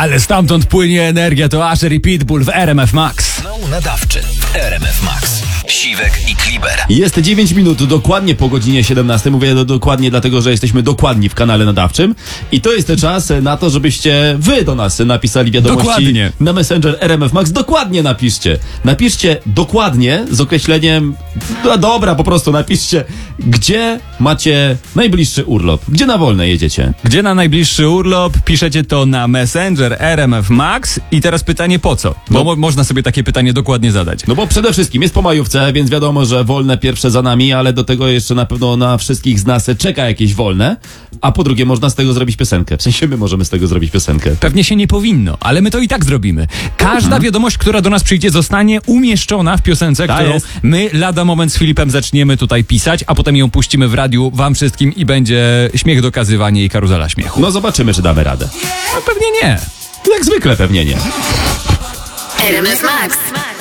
Ale stamtąd płynie energia, to Asher i Pitbull w RMF Max. Nadawczy w RMF Max. Siwek i Kliber. Jest 9 minut dokładnie po godzinie 17. Mówię dokładnie dlatego, że jesteśmy dokładni w kanale nadawczym. I to jest ten czas na to, żebyście wy do nas napisali wiadomości Dokładnie. na Messenger RMF Max. Dokładnie napiszcie. Napiszcie dokładnie z określeniem, no dobra, po prostu napiszcie, gdzie macie najbliższy urlop. Gdzie na wolne jedziecie. Gdzie na najbliższy urlop? Piszecie to na Messenger RMF Max. I teraz pytanie po co? Bo można sobie takie pytanie dokładnie zadać. No bo przede wszystkim jest po majówce, więc wiadomo, że wolne pierwsze za nami, ale do tego jeszcze na pewno na wszystkich z nas czeka jakieś wolne, a po drugie można z tego zrobić piosenkę. W sensie my możemy z tego zrobić piosenkę. Pewnie się nie powinno, ale my to i tak zrobimy. Każda wiadomość, która do nas przyjdzie, zostanie umieszczona w piosence, Tak którą jest. my lada moment z Filipem zaczniemy tutaj pisać, a potem ją puścimy w radiu wam wszystkim i będzie śmiech dokazywanie i karuzela śmiechu. No zobaczymy, czy damy radę. No pewnie nie. Jak zwykle pewnie nie. RMF Max.